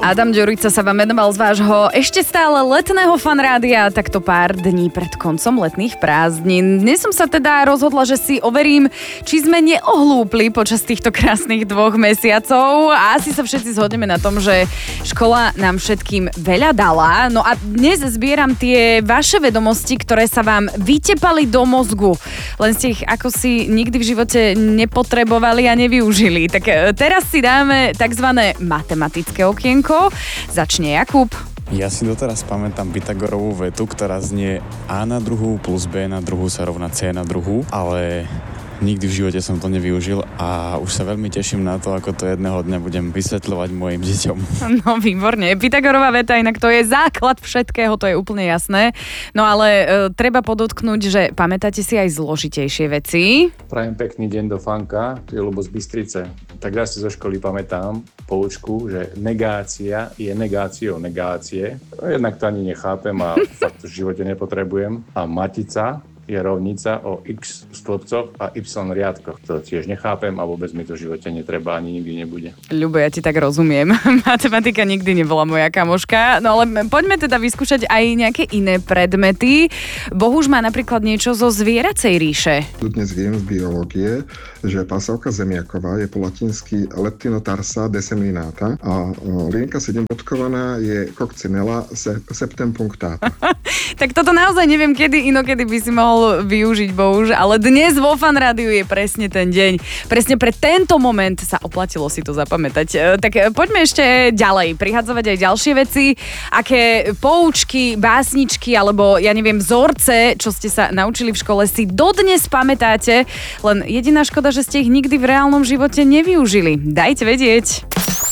Adam Ďurica sa vám venoval z vášho ešte stále letného fanrádia takto pár dní pred koncom letných prázdnin. Dnes som sa teda rozhodla, že si overím, či sme neohlúpli počas týchto krásnych 2 mesiacov a asi sa všetci zhodneme na tom, že škola nám všetkým veľa dala. No a dnes zbieram tie vaše vedomosti, ktoré sa vám vytepali do mozgu. Len ste ich ako si nikdy v živote nepotrebovali a nevyužili. Tak teraz si dáme takzvané matematické okienko. Začne Jakub. Ja si doteraz pamätám Pythagorovú vetu, ktorá znie A na druhú plus B na druhú sa rovná C na druhú, ale nikdy v živote som to nevyužil a už sa veľmi teším na to, ako to jedného dňa budem vysvetľovať mojim deťom. No výborne. Pythagorová veta, inak to je základ všetkého, to je úplne jasné. No ale treba podotknúť, že pamätáte si aj zložitejšie veci. Prajem pekný deň do Fanka, tu je Ľubo z Bystrice. Tak ja si zo školy pamätám poučku, že negácia je negáciou negácie. Jednak to ani nechápem a fakt to v živote nepotrebujem. A matica je rovnica o x stĺpcoch a y riadkoch. To tiež nechápem a vôbec mi to v živote netreba ani nikdy nebude. Ľubo, ja ti tak rozumiem. Matematika nikdy nebola moja kamoška. No ale poďme teda vyskúšať aj nejaké iné predmety. Bohuž má napríklad niečo zo zvieracej ríše. Tu dnes viem z biológie, že pasávka zemiaková je po latinsky leptinotarsa deseminata a lienka 7-bodkovaná je coccinella septempunctata. Tak toto naozaj neviem, kedy inokedy by si mohol využiť, bohuž, ale dnes vo Fan Rádiu je presne ten deň. Presne pre tento moment sa oplatilo si to zapamätať. Tak poďme ešte ďalej, prihadzovať aj ďalšie veci, aké poučky, básničky, alebo ja neviem, vzorce, čo ste sa naučili v škole, si dodnes pamätáte, len jediná škoda, že ste ich nikdy v reálnom živote nevyužili. Dajte vedieť.